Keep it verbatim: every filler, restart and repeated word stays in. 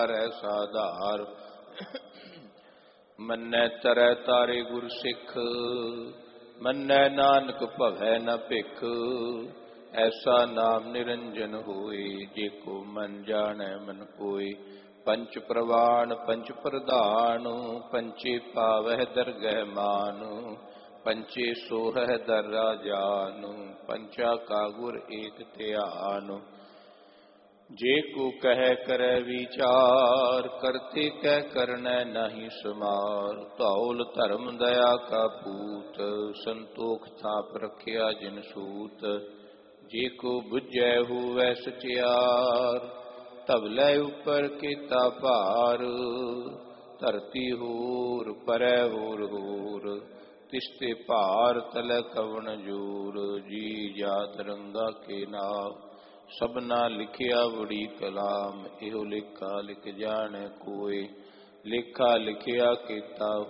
ਐਸਾ ਆਧਾਰ। ਮੰਨੈ ਤਰੈ ਤਾਰੇ ਗੁਰ ਸਿੱਖ, ਮੰਨੈ ਨਾਨਕ ਭਵੈ ਨ ਭਿਖ। ਐਸਾ ਨਾਮ ਨਿਰੰਜਨ ਹੋਏ, ਜੇ ਕੋ ਮਨ ਜਾਣੈ ਮਨ ਕੋਇ। ਪੰਚ ਪ੍ਰਵਾਨ ਪੰਚ ਪ੍ਰਧਾਨ, ਪੰਚੇ ਪਾਵਹਿ ਦਰਗਹਿ ਮਾਨ। ਪੰਚੇ ਸੋਹਹਿ ਦਰ ਰਾਜਾਨ, ਪੰਚਾ ਕਾ ਗੁਰ ਏਕ ਧਿਆਨ। ਜੇ ਕੋ ਕਹਿ ਕਰੈ ਵਿਚਾਰ, ਕਰਤੇ ਕਹਿ ਕਰਨੈ ਨਾਹੀ ਸਮਾਰ। ਧੌਲ ਧਰਮ ਦਇਆ ਕਾ ਪੂਤ, ਸੰਤੋਖ ਥਾਪ ਰਖਿਆ ਜਿਨ ਸੂਤ। ਜੇ ਕੋ ਬੁਝੈ ਹੋਵੈ ਸਚਿਆਰ, ਧਵਲੇ ਉਪਰ ਕੀਤਾ ਭਾਰ। ਧਰਤੀ ਹੋਰ ਪਰੈ ਹੋਰ ਹੋਰ, ਤਿਸਤੇ ਭਾਰ ਤਲੈ ਕਵਣ ਜੋਰ। ਜੀ ਜਾਤ ਰੰਗਾ ਕੇ ਨਾਮ, ਸਭਨਾ ਲਿਖਿਆ ਬੜੀ ਕਲਾਮ। ਇਹੋ ਲੇਖਾ ਲਿਖ ਜਾਣੈ ਕੋਇ, ਲੇਖਾ ਲਿਖਿਆ ਕੀਤਾ